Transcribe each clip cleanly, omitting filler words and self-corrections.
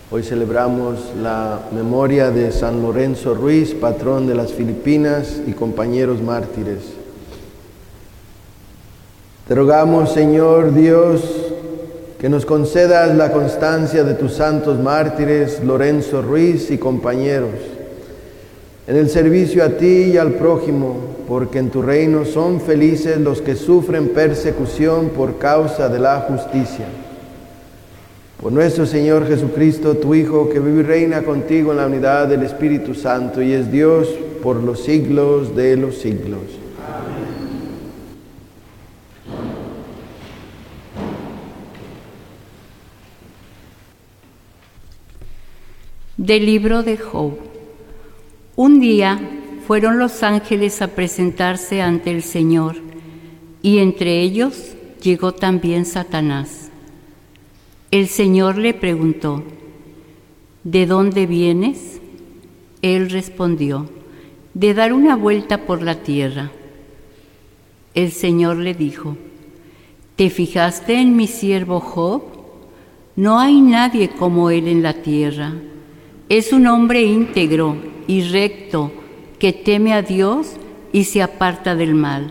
Hoy celebramos la memoria de San Lorenzo Ruiz, patrón de las Filipinas y compañeros mártires. Te rogamos, Señor Dios, que nos concedas la constancia de tus santos mártires, Lorenzo Ruiz y compañeros, en el servicio a ti y al prójimo, porque en tu reino son felices los que sufren persecución por causa de la justicia. Por nuestro Señor Jesucristo, tu Hijo, que vive y reina contigo en la unidad del Espíritu Santo y es Dios por los siglos de los siglos. Del libro de Job. Un día fueron los ángeles a presentarse ante el Señor, y entre ellos llegó también Satanás. El Señor le preguntó: ¿de dónde vienes? Él respondió: de dar una vuelta por la tierra. El Señor le dijo: ¿te fijaste en mi siervo Job? No hay nadie como él en la tierra. Es un hombre íntegro y recto, que teme a Dios y se aparta del mal.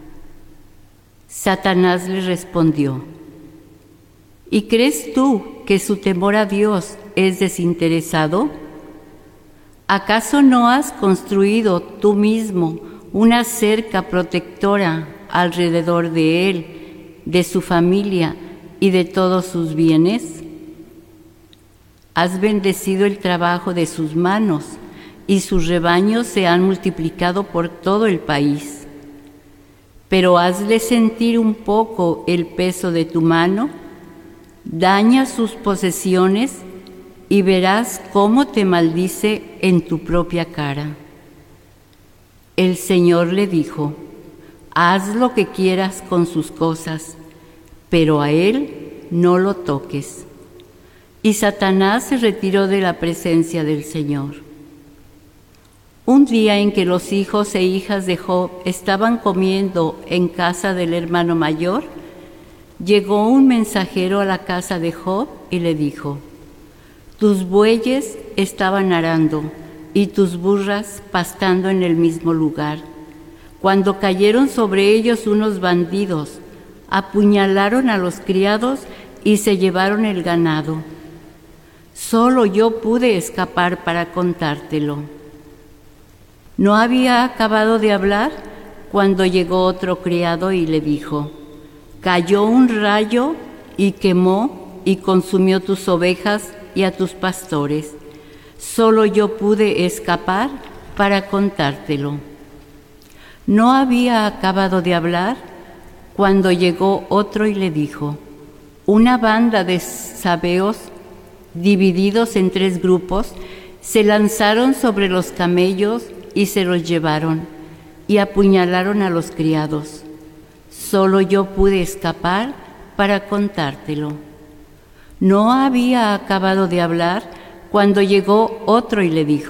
Satanás le respondió: ¿y crees tú que su temor a Dios es desinteresado? ¿Acaso no has construido tú mismo una cerca protectora alrededor de él, de su familia y de todos sus bienes? Has bendecido el trabajo de sus manos, y sus rebaños se han multiplicado por todo el país. Pero hazle sentir un poco el peso de tu mano, daña sus posesiones y verás cómo te maldice en tu propia cara. El Señor le dijo: haz lo que quieras con sus cosas, pero a él no lo toques. Y Satanás se retiró de la presencia del Señor. Un día en que los hijos e hijas de Job estaban comiendo en casa del hermano mayor, llegó un mensajero a la casa de Job y le dijo: tus bueyes estaban arando y tus burras pastando en el mismo lugar, cuando cayeron sobre ellos unos bandidos, apuñalaron a los criados y se llevaron el ganado. Solo yo pude escapar para contártelo. No había acabado de hablar cuando llegó otro criado y le dijo: cayó un rayo y quemó y consumió tus ovejas y a tus pastores. Solo yo pude escapar para contártelo. No había acabado de hablar cuando llegó otro y le dijo: una banda de sabeos, divididos en 3 grupos, se lanzaron sobre los camellos y se los llevaron, y apuñalaron a los criados. Solo yo pude escapar para contártelo. No había acabado de hablar cuando llegó otro y le dijo: